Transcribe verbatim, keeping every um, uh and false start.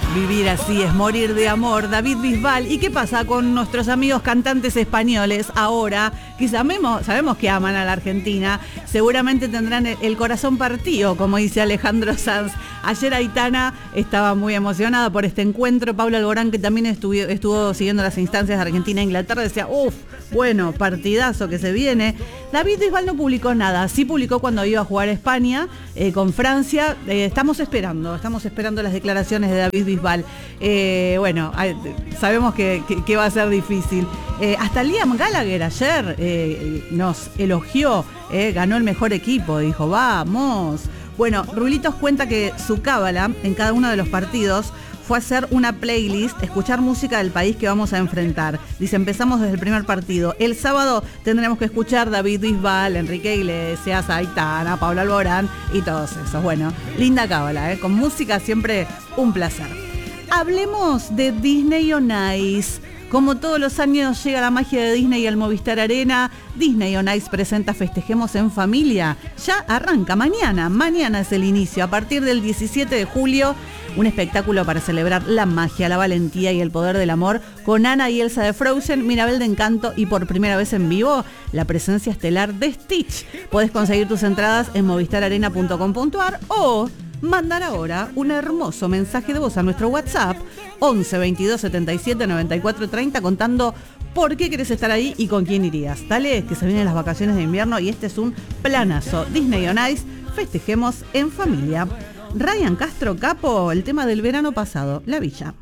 Vivir así es morir de amor, David Bisbal. ¿Y qué pasa con nuestros amigos cantantes españoles ahora? Que sabemos, sabemos que aman a la Argentina, seguramente tendrán el, el corazón partido, como dice Alejandro Sanz. Ayer Aitana estaba muy emocionada por este encuentro. Pablo Alborán, que también estuvo, estuvo siguiendo las instancias de Argentina e Inglaterra, decía, uff, bueno, partidazo que se viene. David Bisbal no publicó nada, sí publicó cuando iba a jugar a España eh, con Francia. Eh, estamos esperando, estamos esperando las declaraciones de David Bisbal. Eh, bueno, sabemos que, que, que va a ser difícil. Eh, hasta Liam Gallagher ayer eh, nos elogió, eh, ganó el mejor equipo, dijo, vamos. Bueno, Rulitos cuenta que su cábala en cada uno de los partidos fue hacer una playlist, escuchar música del país que vamos a enfrentar. Dice, empezamos desde el primer partido. El sábado tendremos que escuchar David Bisbal, Enrique Iglesias, Aitana, Pablo Alborán y todos esos. Bueno, linda cábala, ¿eh? Con música siempre un placer. Hablemos de Disney on Ice. Como todos los años llega la magia de Disney al Movistar Arena. Disney on Ice presenta Festejemos en Familia. Ya arranca mañana, mañana es el inicio. A partir del diecisiete de julio, un espectáculo para celebrar la magia, la valentía y el poder del amor con Anna y Elsa de Frozen, Mirabel de Encanto y por primera vez en vivo, la presencia estelar de Stitch. Podés conseguir tus entradas en movistar arena punto com punto a r o mandar ahora un hermoso mensaje de voz a nuestro WhatsApp once veintidós setenta y siete noventa y cuatro treinta contando por qué querés estar ahí y con quién irías. Dale, que se vienen las vacaciones de invierno y este es un planazo. Disney on Ice, festejemos en familia. Ryan Castro Capo, el tema del verano pasado, La Villa.